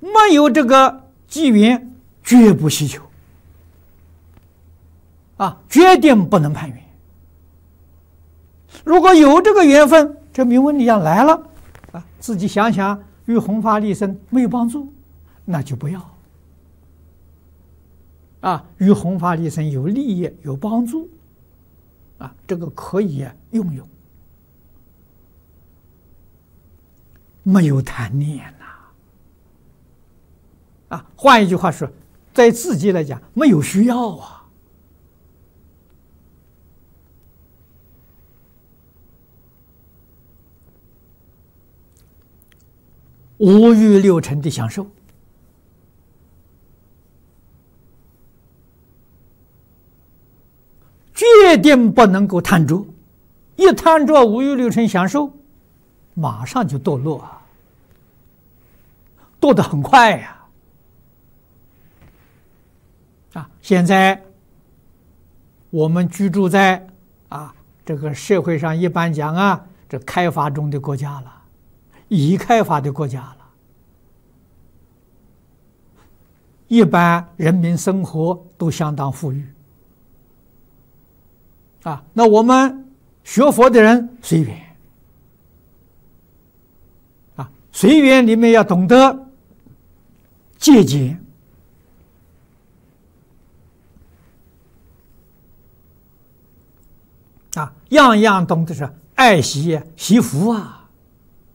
没有这个机缘，绝不希求啊，决定不能攀缘。如果有这个缘分，这名闻利养来了啊，自己想想与弘法利生没有帮助，那就不要啊。与弘法利生有利益有帮助啊，这个可以用用，没有贪念啊。换一句话说，在自己来讲没有需要啊。五欲六尘的享受，决定不能够贪着。一贪着五欲六尘享受，马上就堕落啊，堕得很快呀！现在我们居住在这个社会上，一般讲这开发中的国家了。已开发的国家了，一般人民生活都相当富裕那我们学佛的人随缘随缘里面要懂得节俭样样懂得是爱惜福啊。